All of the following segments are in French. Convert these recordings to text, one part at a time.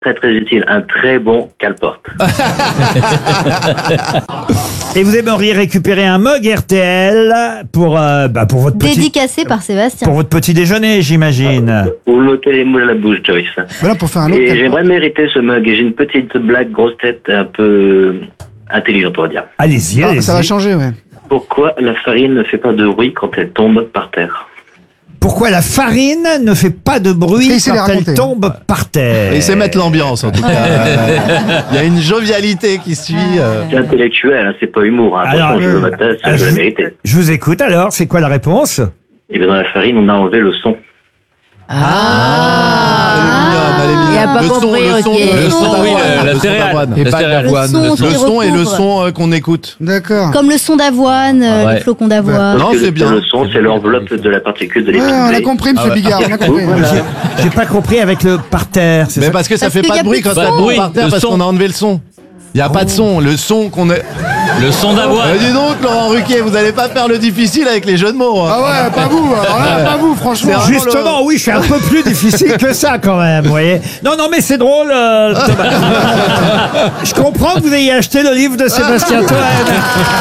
Très très utile, un très bon cale-porte. Et vous aimeriez récupérer un mug RTL pour votre Dédicacé par Sébastien. pour votre petit déjeuner, j'imagine. Vous mettez les mots à la bouche, Joyce. Voilà, pour faire un autre. Et j'aimerais mériter ce mug. Et j'ai une petite blague grosse tête un peu intelligente, on va dire. Allez-y, allez-y. Ça va changer, ouais. Pourquoi la farine ne fait pas de bruit quand elle tombe par terre? Pourquoi la farine ne fait pas de bruit Et il sait les quand elle raconter, tombe par terre? Et il sait mettre l'ambiance en tout cas. Il y a une jovialité qui suit. C'est intellectuel, hein, c'est pas humour. Hein. Alors, Attention, je veux ma tasse, je veux la vérité. Je vous écoute alors, c'est quoi la réponse? Et bien dans la farine, on a enlevé le son. Il a pas compris, le son, ok. le son Non. d'avoine, Oui, la le son céréale. d'avoine. Et pas pas d'avoine. Le son Le qui son et le recouvre. son qu'on écoute. D'accord. Comme le son d'avoine, Ouais. les flocons d'avoine. Non, c'est bien. Le son, c'est l'enveloppe de la particule de Ouais, on a l'électricité. compris, monsieur Bigard, on a compris. J'ai pas compris avec le par terre. c'est Mais ça parce que ça Parce fait qu'il pas y a de bruit plus de quand ça son. tombe par terre Le parce son. qu'on a enlevé le son. Il n'y a pas de son. Le son qu'on est. Le son d'avoine. Dis donc, Laurent Ruquier, vous allez pas faire le difficile avec les jeux de mots. Hein. Ah ouais, pas vous, alors là, pas vous, franchement. C'est vraiment Justement, oui, je suis un peu plus difficile que ça quand même, vous voyez. Non, mais c'est drôle. Thomas. Je comprends que vous ayez acheté le livre de Sébastien Toen.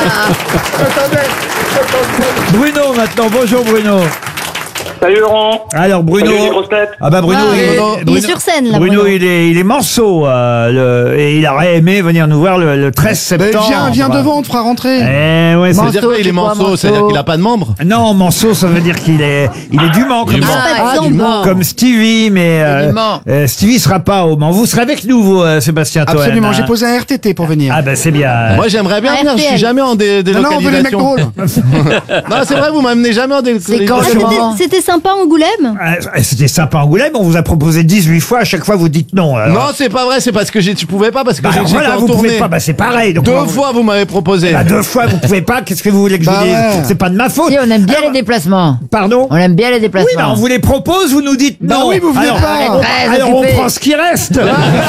Bruno maintenant, bonjour Bruno. Salut Laurent. Alors Bruno. Salut les grosses têtes. Ah bah Bruno, Ah, il est sur scène là. Bruno, il est manceau et il aurait aimé venir nous voir le 13 septembre. Viens devant, on te fera rentrer. Eh ouais, Ça c'est veut dire quoi, il est manceau, c'est-à-dire qu'il a pas de membres. non, manceau, ça veut dire qu'il est du Mans comme Du ça. Mans. Ah, du Mans. Comme Stevie, mais du Mans. Stevie sera pas au Mans. Vous serez avec nous, vous, Sébastien Toen. Absolument, j'ai posé un RTT pour venir. Ah ben c'est bien. Moi, j'aimerais bien venir. Je suis RTL. jamais en Non, on veut les mecs délocalisation. drôles. Non, c'est vrai, vous m'amenez jamais en quand, délocalisation. Laurent C'était sympa Angoulême. C'était sympa Angoulême, on vous a proposé 18 fois, à chaque fois vous dites non. Alors. Non, c'est pas vrai, c'est parce que tu pouvais pas, parce que Bah, j'étais voilà, en vous tournée. pouvez pas, c'est pareil. Donc, Deux fois, vous m'avez proposé. Bah, 2 fois, vous pouvez pas, qu'est-ce que vous voulez que je Bah vous dise? ouais. C'est pas de ma faute. Si, on aime bien Alors, les déplacements. Pardon? On aime bien les Oui, déplacements. bah, on vous les propose, vous nous dites Bah non. oui, vous venez alors, pas. alors on occupé. prend ce qui reste.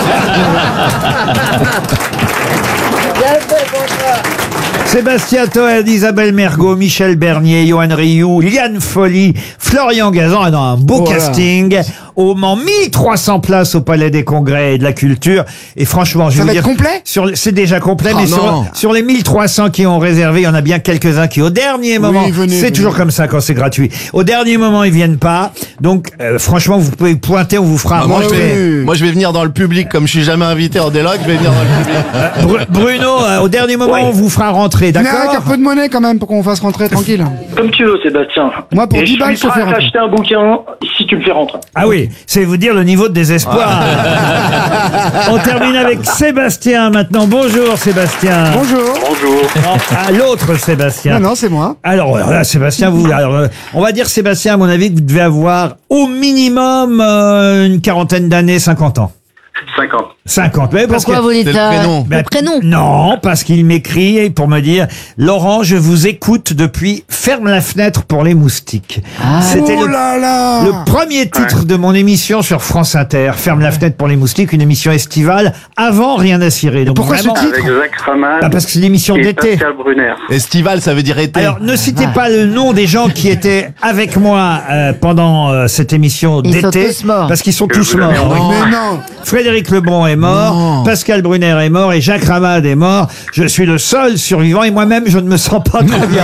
Sébastien Toen, Isabelle Mergo, Michel Bernier, Johan Rioux, Liane Folly, Florian Gazan, un beau Voilà. casting. Au Mans, 1300 places au Palais des Congrès et de la Culture. Et franchement, je Ça vais va vous être dire, complet c'est déjà complet, Ah mais non. sur les 1300 qui ont réservé, il y en a bien quelques-uns qui, au dernier moment, venez, c'est venez. toujours comme ça quand c'est gratuit. Au dernier moment, ils viennent pas. Donc, franchement, vous pouvez pointer, on vous fera Ah, moi, rentrer. je vais venir dans le public, comme je suis jamais invité en déloc, je vais venir dans le public. Bruno, au dernier moment, Oui. on vous fera rentrer, Venez avec un d'accord? peu de monnaie quand même pour qu'on fasse rentrer tranquille. Comme tu veux, Sébastien. Moi, pour Et 10 balles, je suis je te prêt fais à rentrer. t'acheter un bouquin si tu me fais rentrer. Ah oui, c'est vous dire le niveau de désespoir. On termine avec Sébastien maintenant. Bonjour Sébastien. Bonjour. Bonjour. À l'autre Sébastien. Non, c'est moi. Alors là, Sébastien, on va dire Sébastien, à mon avis, que vous devez avoir au minimum une quarantaine d'années, 50 ans. 50. 50. Mais parce Pourquoi que, vous dites C'est le ça prénom. Ben, Le prénom. Non, parce qu'il m'écrit pour me dire Laurent, je vous écoute depuis Ferme la fenêtre pour les moustiques. C'était Oh le là là. Le premier titre de mon émission sur France Inter, Ferme la fenêtre pour les moustiques, une émission estivale avant Rien à cirer. Donc pourquoi ce vraiment- titre Avec Jacques Raman Bah, parce que c'est une émission et d'été. Pascal Brunner. Estival, ça veut dire été. Alors, ne citez pas le nom des gens qui étaient avec moi pendant cette émission Ils sont d'été, tous morts. parce qu'ils sont Que tous vous avez morts. entendu. Mais non. Frédéric Lebon est mort, Non. Pascal Brunner est mort et Jacques Ramade est mort. Je suis le seul survivant et moi-même, je ne me sens pas très bien.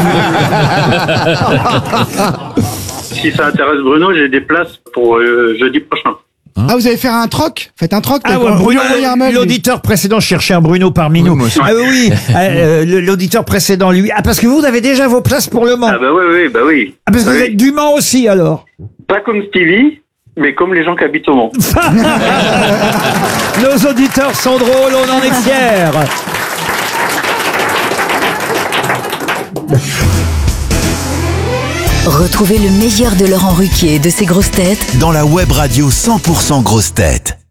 Si ça intéresse Bruno, j'ai des places pour jeudi prochain. Ah, vous allez faire un troc? Faites un troc. Ah peut-être. ouais, Vous Bruno, lui envoyez un mail. l'auditeur précédent, je cherchais un Bruno parmi nous. moi aussi. Ah oui, l'auditeur précédent, lui. Ah, parce que vous avez déjà vos places pour le Mans. Ah bah oui. Ah, parce que Bah vous oui. êtes du Mans aussi, alors. Pas comme Stevie, mais comme les gens qui habitent au Mans. Nos auditeurs sont drôles, on en est fiers. Retrouvez le meilleur de Laurent Ruquier et de ses grosses têtes dans la web radio 100% grosses têtes.